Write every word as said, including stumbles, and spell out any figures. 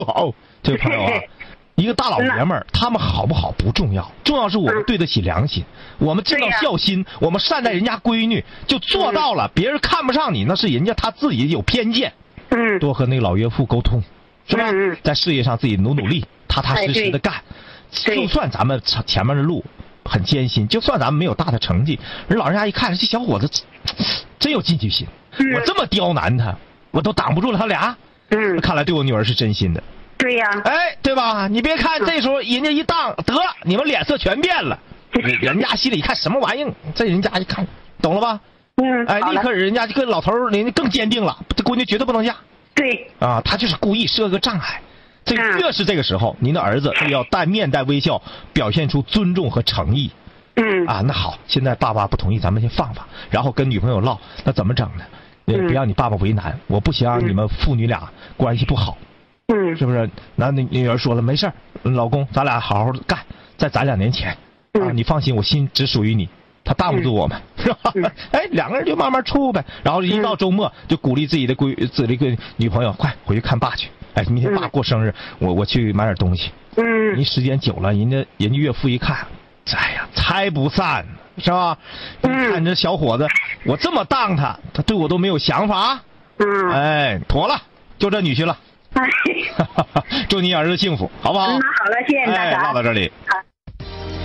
好，这位朋友啊，一个大老爷们儿，他们好不好不重要，重要是我们对得起良心，我们尽到孝心，我们善待人家闺女，就做到了。别人看不上你，那是人家他自己有偏见。 嗯， 多和那个老岳父沟通，是吧？ 嗯嗯， 在事业上自己努努力，踏踏实实的干。就算咱们前面的路很艰辛，就算咱们没有大的成绩，人老人家一看，这小伙子真有进取心。 嗯、 我这么刁难他，我都挡不住了他俩。 嗯， 看来对我女儿是真心的。 对呀、啊。 哎，对吧？你别看这时候人家一当得，你们脸色全变了。人家心里一看什么玩意儿，这人家一看，懂了吧？ 嗯， 哎，立刻人家这个老头人家更坚定了，这闺女绝对不能嫁。 对。 啊，他就是故意设个障碍。这越是这个时候，您的儿子就要带面带微笑，表现出尊重和诚意。 嗯。 啊，那好，现在爸爸不同意，咱们先放放，然后跟女朋友唠，那怎么整呢？也别让你爸爸为难，我不想让你们父女俩关系不好。 嗯。 是不是？那那女儿说了，没事儿，老公，咱俩好好干，再攒两年钱。啊，你放心，我心只属于你。他挡不住我们，是吧？哎，两个人就慢慢处呗。然后一到周末，就鼓励自己的闺自己的个女朋友，快回去看爸去。哎，明天爸过生日，我我去买点东西。 嗯。 你时间久了，人家人家岳父一看，哎呀，拆不散，是吧？你看这小伙子，我这么当他，他对我都没有想法。 嗯。 哎，妥了，就这女婿了。 哎。 祝你儿子幸福，好不好？ 嗯，好了，谢谢大家。 哎，唠到这里。 好。